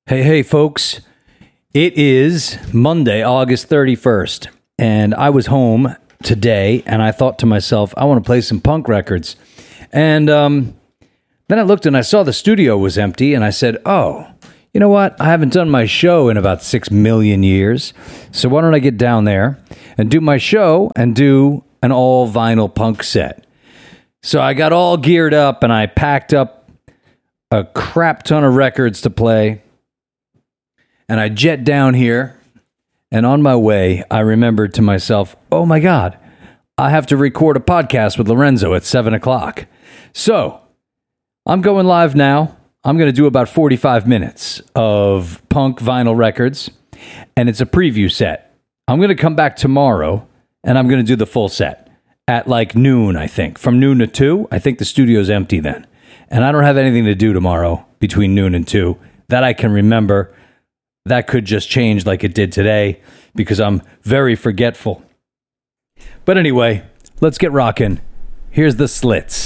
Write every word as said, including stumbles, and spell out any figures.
Hey, hey, folks. It is Monday, August thirty-first, and I was home today, and I thought to myself, I want to play some punk records. And um, then I looked and I saw the studio was empty, and I said, oh, you know what? I haven't done my show in about six million years, so why don't I get down there and do my show and do an all-vinyl punk set? So I got all geared up, and I packed up a crap ton of records to play. And I jet down here, and on my way, I remembered to myself, oh my God, I have to record a podcast with Lorenzo at seven o'clock. So, I'm going live now. I'm going to do about forty-five minutes of punk vinyl records, and it's a preview set. I'm going to come back tomorrow, and I'm going to do the full set at like noon, I think. From noon to two, I think the studio's empty then. And I don't have anything to do tomorrow between noon and two that I can remember. That could just change like it did today because I'm very forgetful. But anyway, let's get rocking. Here's the Slits.